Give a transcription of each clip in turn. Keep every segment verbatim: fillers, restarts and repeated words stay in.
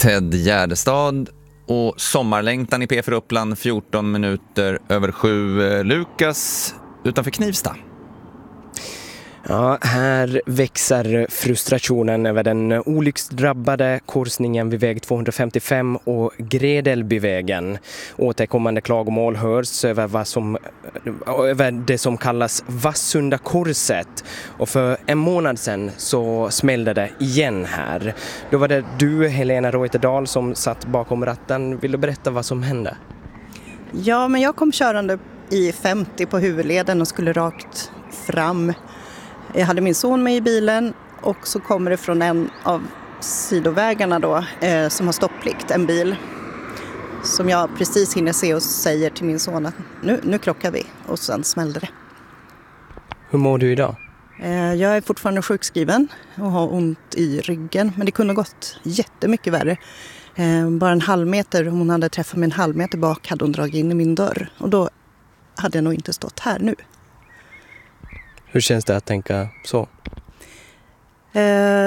Ted Gärdestad och sommarlängtan i P fyra Uppland fjorton minuter över sju. Lukas utanför Knivsta. Ja, här växer frustrationen över den olycksdrabbade korsningen vid väg tvåhundrafemtiofem och Gredelbyvägen. Återkommande klagomål hörs över, vad som, över det som kallas Vassundakorset. Och för en månad sedan så smällde det igen här. Då var det du, Helena Reuterdahl, som satt bakom ratten. Vill du berätta vad som hände? Ja, men jag kom körande i femtio på huvudleden och skulle rakt fram. Jag hade min son med i bilen och så kommer det från en av sidovägarna då, eh, som har stopplikt, en bil. Som jag precis hinner se och säger till min son att nu, nu krockar vi, och sen smällde det. Hur mår du idag? Eh, jag är fortfarande sjukskriven och har ont i ryggen, men det kunde ha gått jättemycket värre. Eh, bara en halv meter, om hon hade träffat mig en halv meter bak hade hon dragit in i min dörr. Och då hade jag nog inte stått här nu. Hur känns det att tänka så? Eh,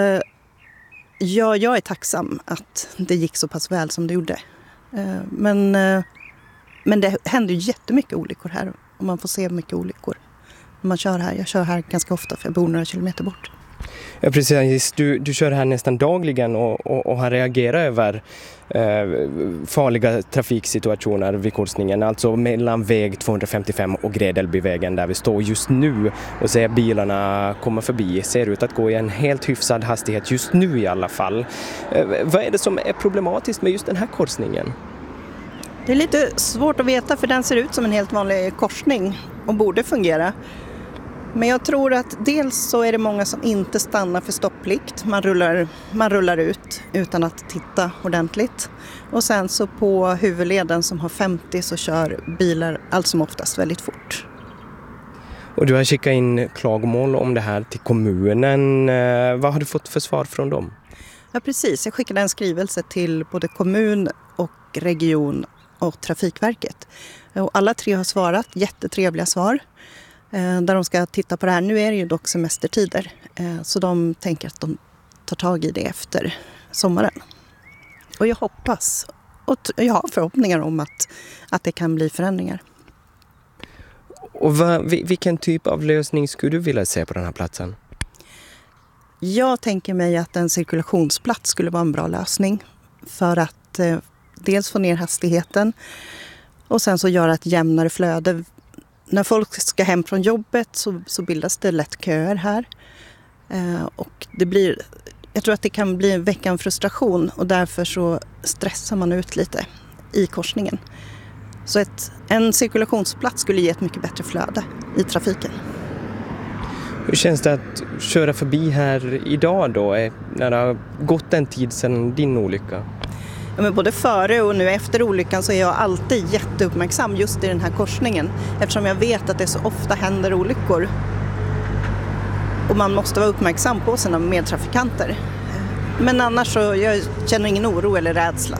ja, jag är tacksam att det gick så pass väl som det gjorde. Eh, men, eh, men det händer ju jättemycket olyckor här. Och man får se mycket olyckor när man kör här. Jag kör här ganska ofta för jag bor några kilometer bort. Ja, precis. Du, du kör här nästan dagligen och, och, och har reagerat över eh, farliga trafiksituationer vid korsningen. Alltså mellan väg tvåhundrafemtiofem och Gredelbyvägen där vi står just nu och ser bilarna komma förbi. Ser ut att gå i en helt hyfsad hastighet just nu i alla fall. Eh, vad är det som är problematiskt med just den här korsningen? Det är lite svårt att veta för den ser ut som en helt vanlig korsning och borde fungera. Men jag tror att dels så är det många som inte stannar för stopplikt. Man rullar, man rullar ut utan att titta ordentligt. Och sen så på huvudleden som har femtio så kör bilar allt som oftast väldigt fort. Och du har skickat in klagomål om det här till kommunen. Vad har du fått för svar från dem? Ja, precis. Jag skickade en skrivelse till både kommun och region och Trafikverket. Och alla tre har svarat, jättetrevliga svar. Där de ska titta på det här. Nu är det ju dock semestertider. Så de tänker att de tar tag i det efter sommaren. Och jag hoppas och jag har förhoppningar om att, att det kan bli förändringar. Och vad, vilken typ av lösning skulle du vilja se på den här platsen? Jag tänker mig att en cirkulationsplats skulle vara en bra lösning. För att eh, dels få ner hastigheten och sen så göra ett jämnare flöde. När folk ska hem från jobbet så, så bildas det lätt köer här. Eh, och det blir, jag tror att det kan bli en veckan frustration och därför så stressar man ut lite i korsningen. Så ett, en cirkulationsplats skulle ge ett mycket bättre flöde i trafiken. Hur känns det att köra förbi här idag då, när det har gått en tid sedan din olycka? Ja, men både före och nu efter olyckan så är jag alltid jätteuppmärksam just i den här korsningen. Eftersom jag vet att det så ofta händer olyckor. Och man måste vara uppmärksam på sina medtrafikanter. Men annars så jag känner ingen oro eller rädsla.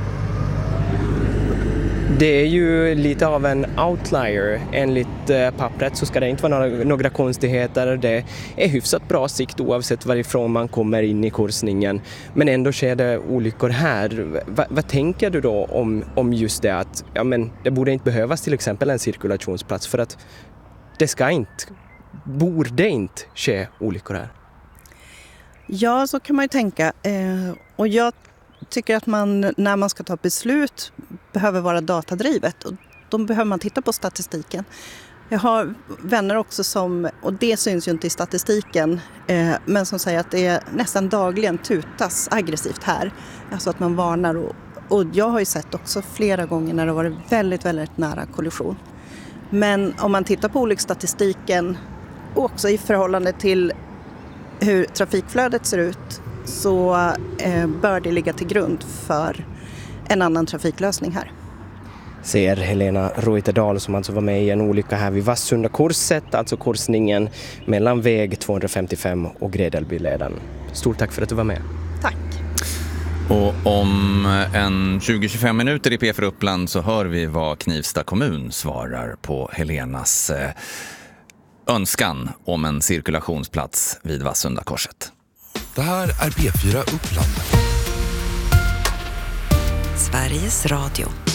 Det är ju lite av en outlier. Enligt eh, pappret så ska det inte vara några, några konstigheter. Det är hyfsat bra sikt oavsett varifrån man kommer in i korsningen. Men ändå sker det olyckor här. Va, vad tänker du då om, om just det att ja, men det borde inte behövas till exempel en cirkulationsplats för att det ska inte, borde inte ske olyckor här? Ja, så kan man ju tänka. Eh, och jag tycker att man när man ska ta beslut behöver vara datadrivet och då behöver man titta på statistiken. Jag har vänner också som, och det syns ju inte i statistiken, eh, men som säger att det är nästan dagligen tutas aggressivt här. Alltså att man varnar och, och jag har ju sett också flera gånger när det har varit väldigt, väldigt nära kollision. Men om man tittar på olycksstatistiken och också i förhållande till hur trafikflödet ser ut så eh, bör det ligga till grund för en annan trafiklösning här. Säger Helena Reuterdahl som alltså var med i en olycka här vid Vassundakorset, alltså korsningen mellan väg tvåhundrafemtiofem och Gredelbyleden. Stort tack för att du var med. Tack. Och om en tjugo till tjugofem minuter i P fyra Uppland så hör vi vad Knivsta kommun svarar på Helenas eh, önskan om en cirkulationsplats vid Vassundakorset. Det här är P fyra Uppland. Sveriges Radio.